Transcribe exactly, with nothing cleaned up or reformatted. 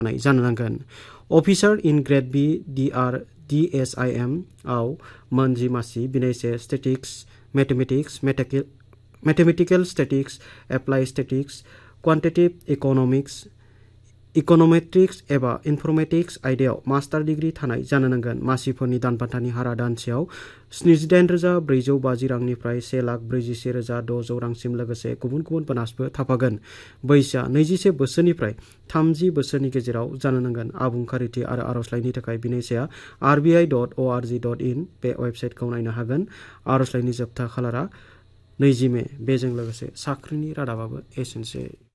जानो नांगोन। Officer in grade B D R D S I M आव मोन जि मासि बिनायसे statics mathematics mathematical statics apply statics quantitative economics econometrics एबा informatics आयदायाव मास्टार डिग्री थानाय जानो नांगोन। मासिफोरनि दानबान्थानि हारा दानसेयाव स्निजिदाइन रोजा ब्रैजौ बाजि रांनिफ्राय से लाख ब्रैजिसे रोजा द'जौ रांसिम लोगोसे गुबुन गुबुन बोनासबो थाफागोन। बैसोआ नैजिसे बोसोरनिफ्राय थामजि बोसोरनि गेजेराव जानो नांगोन। आबुं खारिथि आरो आर'जलाइनि थाखाय बिनायसाया आर बि आइ डट अ आर जि डट इन बे वेबसाइटखौ नायनो हागोन। आर'जलाइनि जोबथा खालारा नैजि मे। बेजों लोगोसे साख्रिनि रादाबाबो एसेनोसै।